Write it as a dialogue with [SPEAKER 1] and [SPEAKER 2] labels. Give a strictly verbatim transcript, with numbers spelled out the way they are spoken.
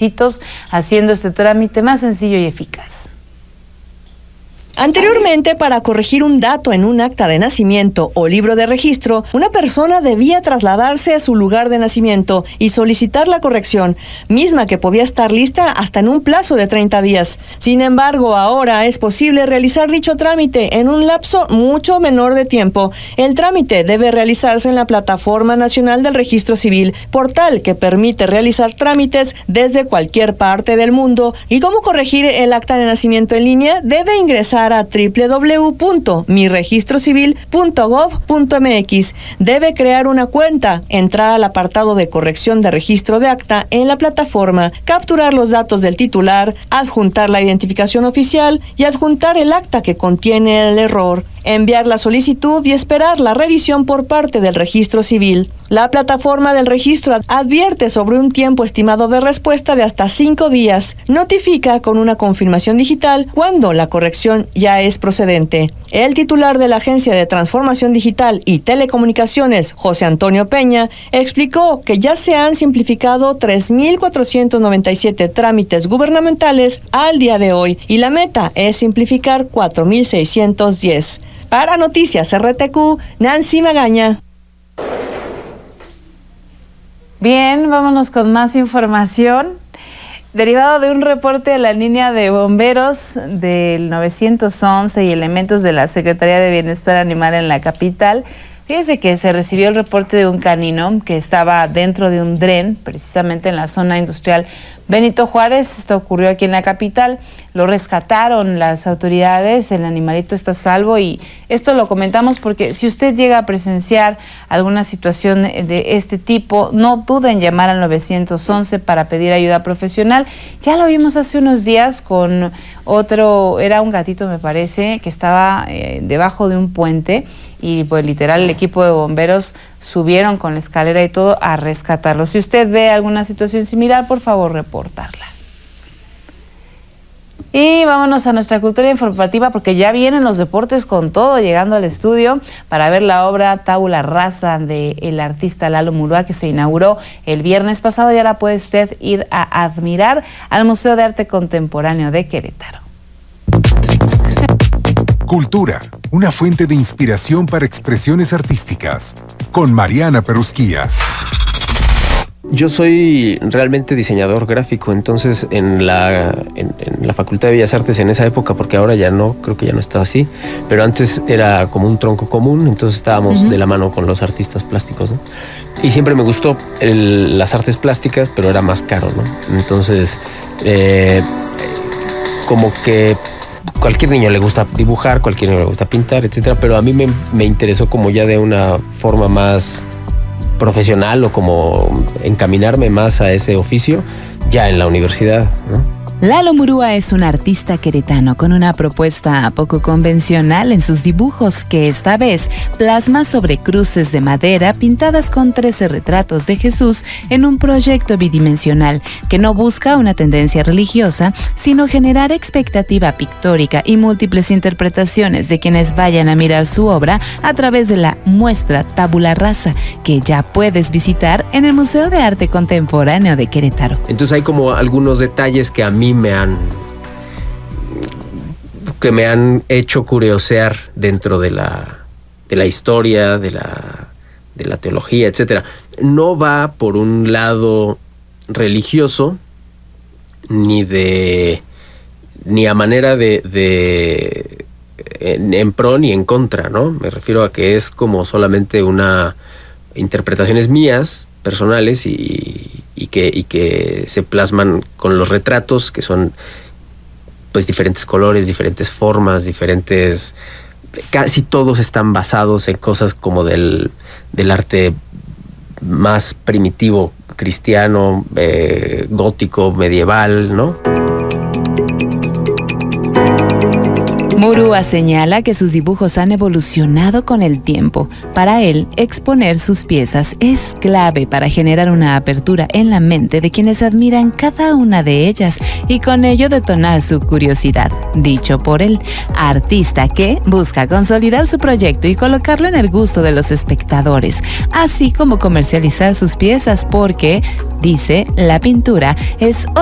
[SPEAKER 1] requisitos, haciendo este trámite más sencillo y eficaz.
[SPEAKER 2] Anteriormente, para corregir un dato en un acta de nacimiento o libro de registro, una persona debía trasladarse a su lugar de nacimiento y solicitar la corrección, misma que podía estar lista hasta en un plazo de treinta días. Sin embargo, ahora es posible realizar dicho trámite en un lapso mucho menor de tiempo. El trámite debe realizarse en la Plataforma Nacional del Registro Civil, portal que permite realizar trámites desde cualquier parte del mundo. ¿Y cómo corregir el acta de nacimiento en línea? Debe ingresar a doble u doble u doble u punto mi registro civil punto gob punto eme equis. Debe crear una cuenta, entrar al apartado de corrección de registro de acta en la plataforma, capturar los datos del titular, adjuntar la identificación oficial y adjuntar el acta que contiene el error, enviar la solicitud y esperar la revisión por parte del registro civil. La plataforma del registro advierte sobre un tiempo estimado de respuesta de hasta cinco días. Notifica con una confirmación digital cuando la corrección ya es procedente. El titular de la Agencia de Transformación Digital y Telecomunicaciones, José Antonio Peña, explicó que ya se han simplificado tres mil cuatrocientos noventa y siete trámites gubernamentales al día de hoy y la meta es simplificar cuatro mil seiscientos diez. Para Noticias R T Q, Nancy Magaña.
[SPEAKER 1] Bien, vámonos con más información. Derivado de un reporte de la línea de bomberos del nueve once y elementos de la Secretaría de Bienestar Animal en la capital, fíjese que se recibió el reporte de un canino que estaba dentro de un dren, precisamente en la zona industrial Benito Juárez. Esto ocurrió aquí en la capital. Lo rescataron las autoridades, el animalito está a salvo y esto lo comentamos porque si usted llega a presenciar alguna situación de este tipo, no duden en llamar al nueve once para pedir ayuda profesional. Ya lo vimos hace unos días con otro, era un gatito me parece, que estaba eh, debajo de un puente y pues literal el equipo de bomberos subieron con la escalera y todo a rescatarlo. Si usted ve alguna situación similar, por favor, reportarla. Y vámonos a nuestra cultura informativa porque ya vienen los deportes con todo, llegando al estudio para ver la obra Tabula Rasa del artista Lalo Murúa, que se inauguró el viernes pasado. Ya la puede usted ir a admirar al Museo de Arte Contemporáneo de Querétaro.
[SPEAKER 3] Cultura, una fuente de inspiración para expresiones artísticas, con Mariana Perusquía.
[SPEAKER 4] Yo soy realmente diseñador gráfico, entonces en la, en, en la Facultad de Bellas Artes en esa época, porque ahora ya no, creo que ya no está así, pero antes era como un tronco común, entonces estábamos uh-huh. de la mano con los artistas plásticos, ¿no? Y siempre me gustó el, las artes plásticas, pero era más caro, ¿no? Entonces, eh, como que cualquier niño le gusta dibujar, cualquier niño le gusta pintar, etcétera, pero a mí me, me interesó como ya de una forma más profesional o como encaminarme más a ese oficio ya en la universidad, ¿no?
[SPEAKER 5] Lalo Murúa es un artista queretano con una propuesta poco convencional en sus dibujos que esta vez plasma sobre cruces de madera pintadas con trece retratos de Jesús en un proyecto bidimensional que no busca una tendencia religiosa, sino generar expectativa pictórica y múltiples interpretaciones de quienes vayan a mirar su obra a través de la muestra Tabula Rasa, que ya puedes visitar en el Museo de Arte Contemporáneo de Querétaro.
[SPEAKER 4] Entonces hay como algunos detalles que a mí me han que me han hecho curiosear dentro de la de la historia, de la de la teología, etcétera. No va por un lado religioso ni de ni a manera de, de en, en pro ni en contra, ¿no? Me refiero a que es como solamente una interpretaciones mías personales y, y, que, y que se plasman con los retratos, que son pues diferentes colores, diferentes formas, diferentes... Casi todos están basados en cosas como del, del arte más primitivo, cristiano, eh, gótico, medieval, ¿no?
[SPEAKER 5] Murúa señala que sus dibujos han evolucionado con el tiempo. Para él, exponer sus piezas es clave para generar una apertura en la mente de quienes admiran cada una de ellas y con ello detonar su curiosidad. Dicho por él, artista que busca consolidar su proyecto y colocarlo en el gusto de los espectadores, así como comercializar sus piezas porque, dice, la pintura es